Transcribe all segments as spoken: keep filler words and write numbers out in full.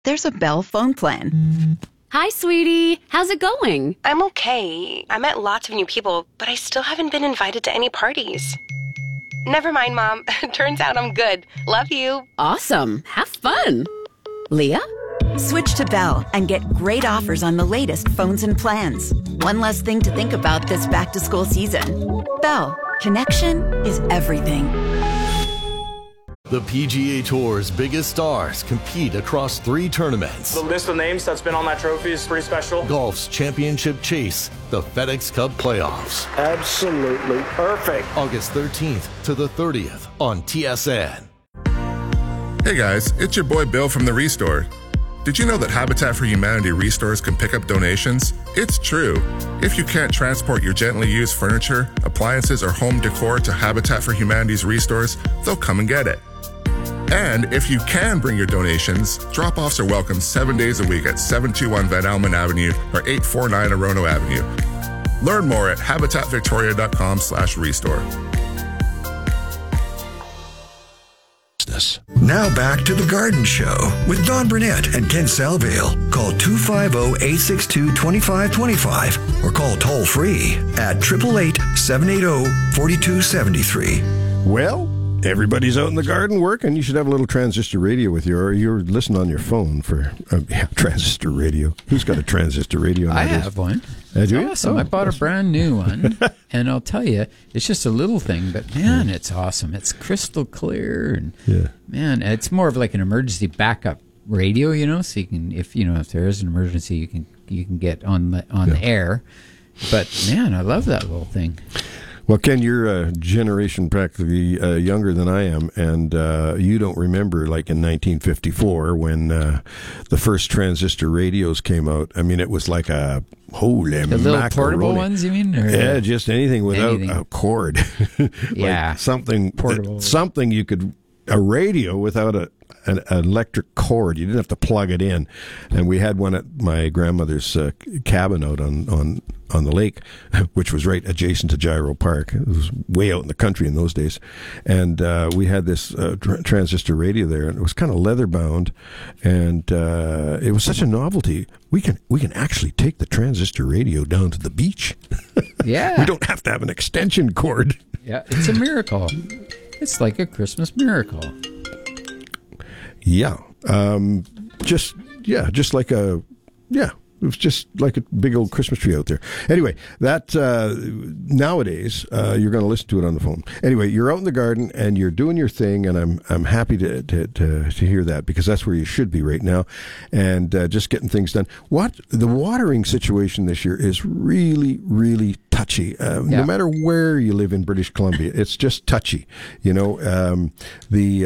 there's a Bell phone plan. Hi, sweetie. How's it going? I'm okay. I met lots of new people, but I still haven't been invited to any parties. Never mind, Mom. Turns out I'm good. Love you. Awesome. Have fun. Leah? Switch to Bell and get great offers on the latest phones and plans. One less thing to think about this back-to-school season. Bell. Connection is everything. The P G A Tour's biggest stars compete across three tournaments. The list of names that's been on that trophy is pretty special. Golf's championship chase, the FedEx Cup playoffs. Absolutely perfect. August thirteenth to the thirtieth on T S N. Hey guys, it's your boy Bill from The Restore. Did you know that Habitat for Humanity restores can pick up donations? It's true. If you can't transport your gently used furniture, appliances, or home decor to Habitat for Humanity's restores, they'll come and get it. And if you can bring your donations, drop-offs are welcome seven days a week at seven two one Van Almen Avenue or eight four nine Orono Avenue. Learn more at habitatvictoria.com slash restore. Now back to The Garden Show with Don Burnett and Ken Salvale. Call two five zero, eight six two, two five two five or call toll free at eight eight eight, seven eight zero, four two seven three. Well, everybody's out in the garden working. You should have a little transistor radio with you, or you're listening on your phone for uh, yeah, transistor radio. Who's got a transistor radio? I nowadays? have one. Uh, do you? Awesome. Oh, I bought a brand new one, and I'll tell you, it's just a little thing, but man, it's awesome. It's crystal clear, and yeah. man, it's more of like an emergency backup radio, you know, so you can, if you know, if there is an emergency, you can you can get on the on yeah. the air. But man, I love that little thing. Well, Ken, you're a generation practically uh, younger than I am, and uh, you don't remember, like in nineteen fifty-four, when uh, the first transistor radios came out. I mean, it was like a holy The little macaroni. portable ones, you mean? Or yeah, just anything without anything. a cord. like Yeah. something Portable. something you could, a radio without a an, an electric cord. You didn't have to plug it in. And we had one at my grandmother's uh, cabin out on, on, on the lake, which was right adjacent to Gyro Park. It was way out in the country in those days. And uh, we had this uh, tr- transistor radio there, and it was kind of leather bound. And uh, it was such a novelty. We can we can actually take the transistor radio down to the beach. Yeah. We don't have to have an extension cord. Yeah, it's a miracle. It's like a Christmas miracle. Yeah. Um, just, yeah, just like a, yeah, it was just like a big old Christmas tree out there. Anyway, that, uh, nowadays, uh, you're going to listen to it on the phone. Anyway, you're out in the garden and you're doing your thing, and I'm, I'm happy to, to, to, to hear that, because that's where you should be right now, and, uh, just getting things done. What, the watering situation this year is really, really touchy. Uh, Yeah. No matter where you live in British Columbia, it's just touchy. You know, um, the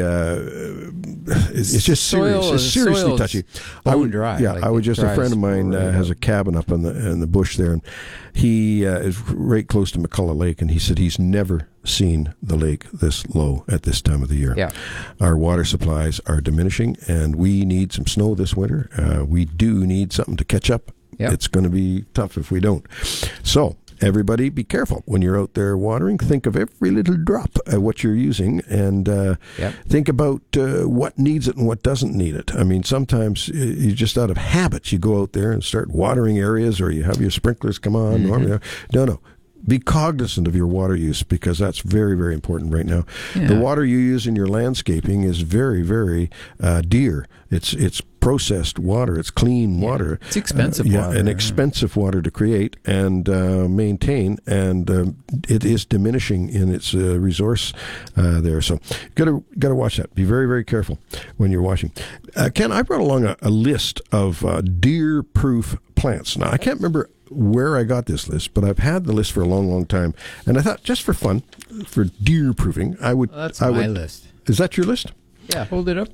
uh, it's, it's just serious. Soil It's is- seriously soil is touchy. bone I would, dry, Yeah, like I would it just a friend dries of mine uh, has a cabin up in the in the bush there, and he uh, is right close to McCullough Lake, and he said he's never seen the lake this low at this time of the year. Yeah. Our water supplies are diminishing, and we need some snow this winter. Uh, we do need something to catch up. Yep. It's going to be tough if we don't. So, everybody, be careful when you're out there watering. Think of every little drop of what you're using, and uh, Yep. think about uh, what needs it and what doesn't need it. I mean, sometimes uh, you just out of habit, you go out there and start watering areas, or you have your sprinklers come on. Mm-hmm. Or, no, no. Be cognizant of your water use, because that's very, very important right now. Yeah. The water you use in your landscaping is very, very uh, dear. It's it's processed water. It's clean water. It's expensive Uh, yeah, water, and yeah. expensive water to create and uh, maintain, and um, it is diminishing in its uh, resource uh, there. So, gotta gotta watch that. Be very, very careful when you're washing. Uh, Ken, I brought along a, a list of uh, deer-proof plants. Now, I can't remember where I got this list, but I've had the list for a long, long time, and I thought, just for fun, for deer proofing, I would. Well, that's I my would, list. Is that your list? Yeah, hold it up.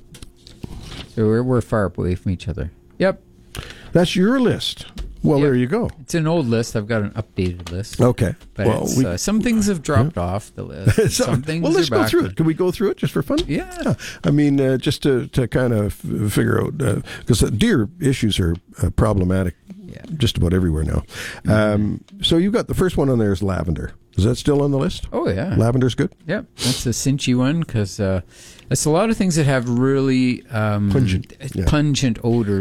So we're we're far away from each other. Yep. That's your list. Well, Yep. there you go. It's an old list. I've got an updated list. Okay. But well, it's, we, uh, some things have dropped off the list. so- some things well, let's are go back through to- it. Can we go through it just for fun? Yeah. I mean, uh, just to, to kind of f- figure out, because the deer issues are uh, problematic Yeah. just about everywhere now. Um, so you've got the first one on there is lavender. Is that still on the list? Oh, yeah. Lavender's good? Yep. That's a cinchy one because uh, it's a lot of things that have really um, pungent, yeah. pungent odors.